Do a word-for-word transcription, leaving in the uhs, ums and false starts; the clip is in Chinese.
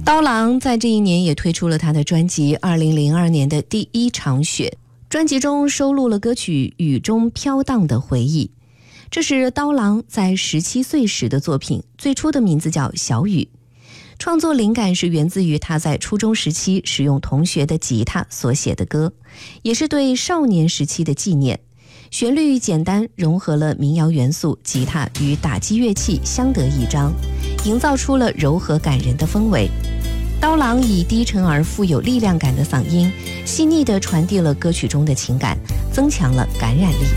刀郎在这一年也推出了他的专辑二零零二年的第一场雪，专辑中收录了歌曲《雨中飘荡的回忆》，这是刀郎在十七岁时的作品，最初的名字叫小雨。创作灵感是源自于他在初中时期使用同学的吉他所写的歌，也是对少年时期的纪念。旋律简单，融合了民谣元素，吉他与打击乐器相得益彰，营造出了柔和感人的氛围。刀郎以低沉而富有力量感的嗓音，细腻地传递了歌曲中的情感，增强了感染力。